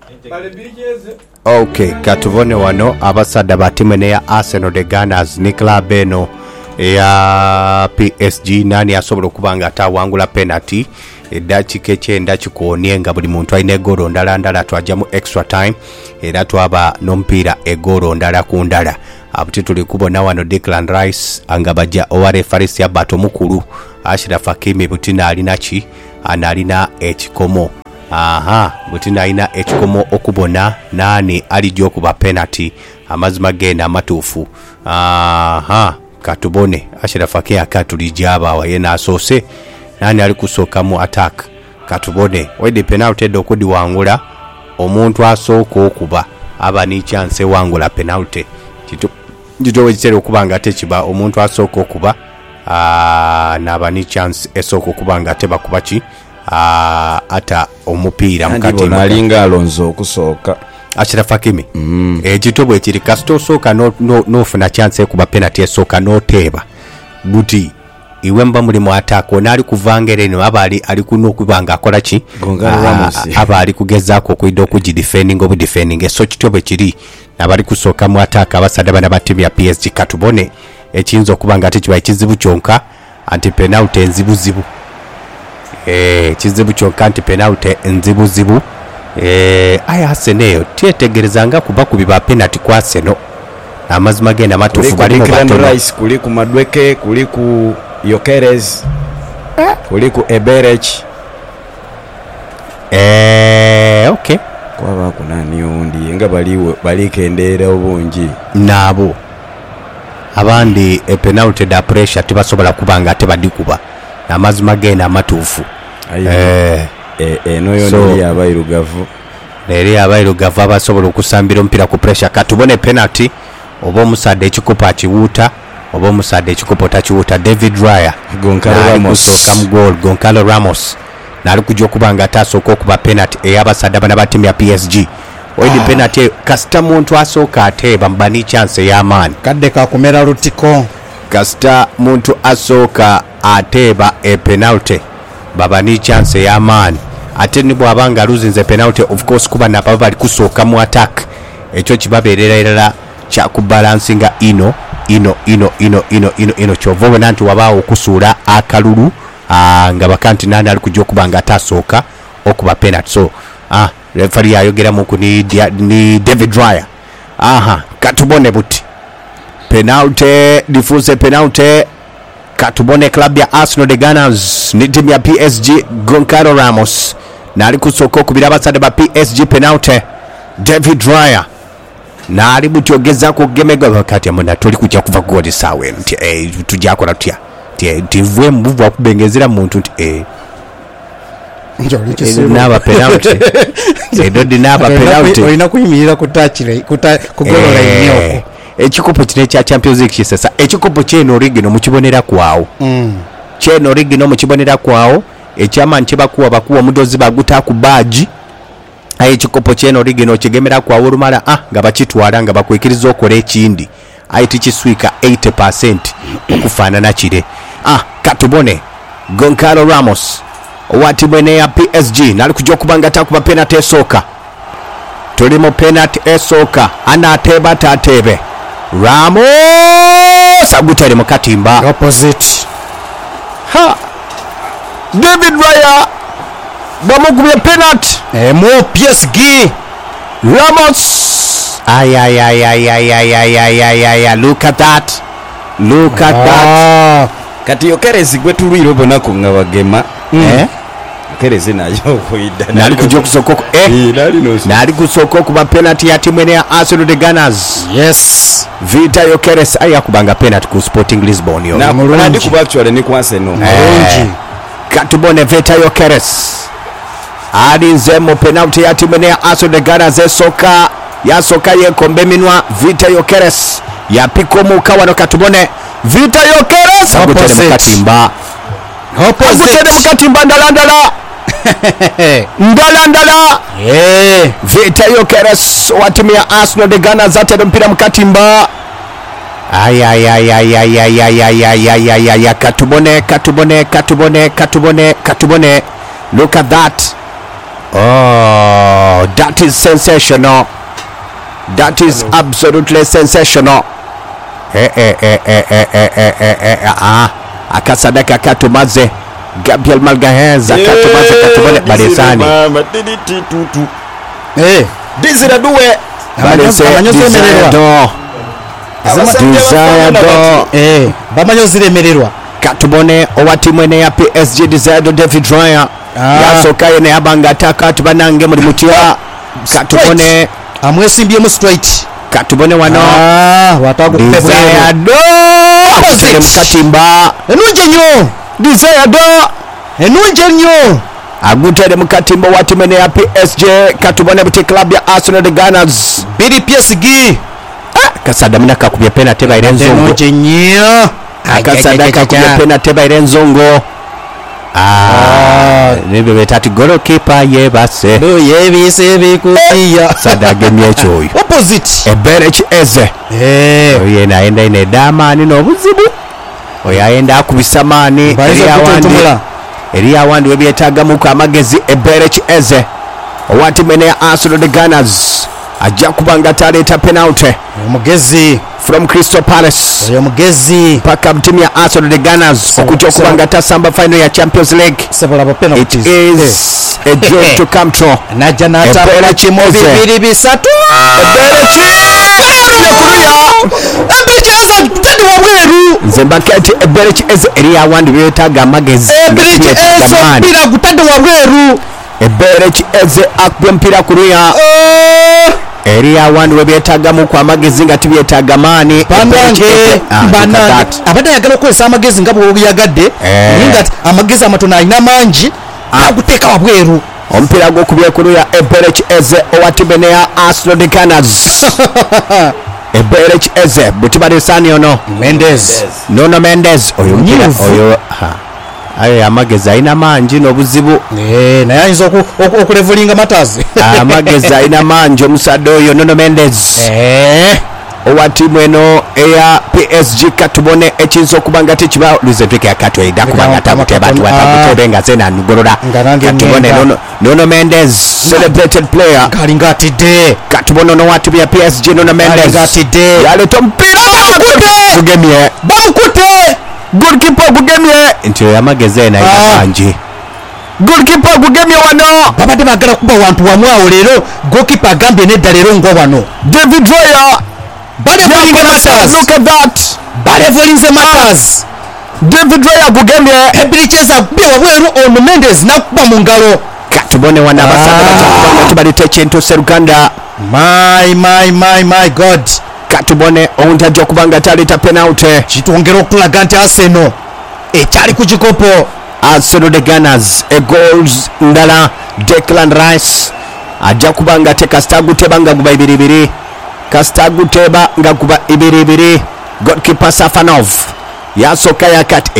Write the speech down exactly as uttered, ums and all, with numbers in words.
Okay, katubone wano abasada batimu ne ya Arsenal the Gunners ni club eno ya P S G nani asobola okubanga atawangula penalty eddakiika ekyenda kikoonye nga buli muntu alina eggoolo ndala ndala twajja mu extra time era twaba n'omupiira eggoolo ndala ku ndala abuti tuli kubona wano Declan Rice anga bajja owa referee ya bato mukulu Ashraf Hakimi butina alina ki analina ekikomo aha butina alina ekikomo okubona nani alijja okuba penalty amazima genda amatuufu aha katubone Ashraf Hakimi akatulijaba wa yena asose nani ali kusooka mu attack katubone wede penalty eddo okudi wangula omuntu asooka okuba aba ni chance wangula penalty kito kito wekitera okubanga ate kiba omuntu asooka okuba aa naba ni chance esooka okubanga ate bakuba ki aa ata omupiira mukati alinga Alonso okusooka Ashraf Hakimi mm. ekito bwe kiri kasito sooka no no nofuna chance ekuba penalty esooka noteeba buti iwe mba muri mu attack onali kuvangere ne abali ali kuno okubanga akola ki abali kugezaako okuida okugi defending obu defending so kitobe kiri nabali kusooka mu attack abasada bana batimu ya P S G katubone ekiyinza okubanga ate kiba ekizibu kyonka anti penalty enzibuzibu eh kizibu kyonka anti penalty enzibuzibu eh aya Arsenal tietegerezanga kuba kubiba penalty kwa Arsenal amazima genda matufu bali mu Declan Rice kuli ku Madweke kuli ku Yokeres eh? kuli ku Eberech eh okay kwa bakunani undi nga bali bali kendera obungi nabo abandi e penalty da pressure tibasobola kubanga tebadikuba amazima genda matufu eh eno yo so, ndi abairugavu neri abairugavu abasobola okusambira ompira ku pressure katubone penalty obo musade ekikopa kiwuta obo musade ekikopo takiwuta David Raya Goncalo Ramos kusoka mu goal Goncalo Ramos nali kujja okubanga tasooka okuba penalty eyabasada bana batimu ya P S G oidi ah. penalty kasita muntu asooka ateeba mbani chance y'amaani kadde kakumera lutiko kasita muntu asooka ateeba e penalty baba ni chance y'amaani ate ni bwabanga luzinze penalty of course kuba nabo bali kusooka mu attack ekyo kibabeerera era kya kubalansinga ino ino ino ino ino ino ino chovo nanti wabao okusuula akalulu nga bakanti nandi ali kujja okubanga atasooka okuba penalty so ah referee ayogera muku ni, ni David Raya aha katubone buti penalty diffuse penalty katubone club ya Arsenal the Gunners ni team ya P S G Goncalo Ramos nali kusooka okubira abasade ba P S G penalty David Raya na ali buti ogeza ko gemega wakati amuna tuli kujja kuva godi sawe nti eh tujakora tutya ti tivwe mbuvu akubengezera muntu nti eh njoli kisibu naba penalty edodi naba penalty oyina kuyimirira kutachire kugolola inyoko ekikopo kine kya Champions League kisesa ekikopo kyeno rigino mukibonera kwawo mm kyeno rigino mukibonera kwawo ekyama nkiba kuwa bakuwa mudozi baguta ku baji aye chikopo kyeno rigino kigemera kwa urumala ah nga bakitwala nga bakwekiriza okola ekindi aye tikiswika eighty percent okufaanana kire ah katubone Goncalo Ramos owati bwene ya P S G nali kujja okubanga takuba penalty esooka tuli mu penalty esooka anateba tatebe Ramos agutale mu katimba opposite ha David Raya bamugubye penalty eh mo P S G Ramos ay ay ay ay ay ay ay ay ay ay look at that look at ah. that kati Yokeres gwetulwiro bonako nga bagema mm. eh Yokeres nayo kuida nali kujja kusokoko eh nali no nali kusokoko kuba penalty ya timu ya Arsenal the Gunners yes Vita Yokeres aya kubanga penalty ku Sporting Lisbon yo na mulungi kuba actually ni ku Arsenal mulungi eh. katubone Vita Yokeres alinze mu penalty ya timu ya Arsenal the Gunners esoka yasoka yekombe minwa Vita Yokeres yapiko mu kawano katubone Vita Yokeres agutele mu katimba agutele mu katimba ndalandala ndalandala eh Vita Yokeres wa timu ya Arsenal the Gunners atele mpira mu katimba ay ay ay ay ay ay ay ay ay ay ay katubone katubone katubone katubone katubone look at that oh That is sensational. That is absolutely sensational. Eh eh eh eh eh eh eh eh eh ah akasadaka katumaze Gabriel Magalhaes akatumaze katubone balesani. Eh Dizira duwe balese do. Desire do. Eh bamanyo ziremererwa Katubone owatimu ene ya P S G Desire do David Raya. Yasoka ene abanga ataka tubanange muri mutya. Katubone amwesimbye mu straight katubone wano ah watagupebwa Desire do opposite mukatimba enuje nyo Desire do enuje nyo agutere mukatimba watimene ya P S G katubone buti club ya Arsenal the Gunners biri P S G ah kasadamina kakubye penalty ba irenzongo enuje nyo akasadaka kakubye penalty ba irenzongo ah nibe betati goalkeeper ye base do yebise bikutia sadage myecho opposite Eberechi Eze eh oye naenda ine damani n'obuzibu oyo ayenda akubisa maani eri awandi webyetagamuku amagezi Eberechi Eze owatimene ya Arsenal the Gunners ajja kubanga taleeta penalty omugezi from Crystal Palace oyo mugezi paka timu ya Arsenal the Gunners okujja okubanga tasamba final ya Champions League. Several It penalties is a dream to come true. najja natambula kimu bibiri bisatu Eberechi Eberechi tadi wabweru nze mbakati Eberechi Eze eri awandi byetaga amagezi Eberechi Eze mpira gutadi wabweru Eberechi Eze akubye mpira kuruya eri awandi webyetagamu kwa amagezi nga tibyetaga maani banange banange abadde ayagala okukozesa amagezi nga bwobuyagadde naye nga amagezi amatono alina mangi aguteeka wabweru omupiira gw'okubye kuruya Eberechi Eze owatimene ya Arsenal the Gunners Eberechi Eze butibalesani ono Mendes Nuno Mendes oyo mpira oyo ayo amagezi alina mangi n'obuzibu eh naye ayinza okulevelinga matazi amagezi alina mangi omusadde oyo Nuno Mendes eh owa timu eno eya P S G katubone ekiyinza okuba tekiba luzetweke yakatweda kubanga tabutebe nga zena nugolola katubone Nuno Mendes celebrated player kalinga atidde katubone ono wa timu ya P S G Nuno Mendes atidde yaleta omupiira gugemye bamukute goalkeeper gugemye nti amagezi ena ina mangi goalkeeper gugemye wano babadde bagala kuba wantu wamu awo leero goalkeeper agambye nedda leero ngo wano David Raya balevolinze matters look at that balevolinze matters David Raya gugemye Eberechi Eze akubye wabweru ono Mendes nakuba mu ngalo katubone wana basanga tubalite kintu seruganda my my my my god katubone ontajja okubanga taleta penalty kitwongera okulaga nti Arsenal ekyali ku kikopo Arsenal the Gunners a goals ndala Declan Rice ajja kubanga te kastaguteba nga guba ibiribiri kastaguteba nga guba ibiribiri goalkeeper Safanov yasoka yakati